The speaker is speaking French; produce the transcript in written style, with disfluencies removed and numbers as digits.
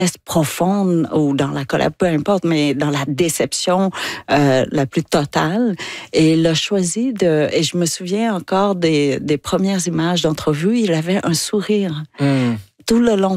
profonde ou dans la colère, peu importe, mais dans la déception la plus totale. Et il a choisi et je me souviens encore des premières images d'entrevue, il avait un sourire. Tout le long.